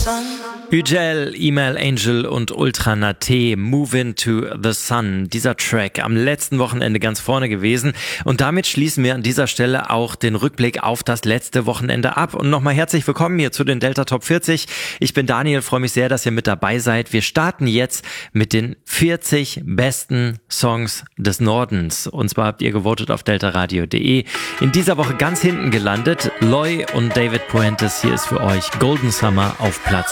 Ügel, Email Angel und Ultra Nate, Move Into the Sun. Dieser Track am letzten Wochenende ganz vorne gewesen. Und damit schließen wir an dieser Stelle auch den Rückblick auf das letzte Wochenende ab. Und nochmal herzlich willkommen hier zu den Delta Top 40. Ich bin Daniel, freue mich sehr, dass ihr mit dabei seid. Wir starten jetzt mit den 40 besten Songs des Nordens. Und zwar habt ihr gewotet auf deltaradio.de. In dieser Woche ganz hinten gelandet. Loy und David Puentes, hier ist für euch Golden Summer auf Platz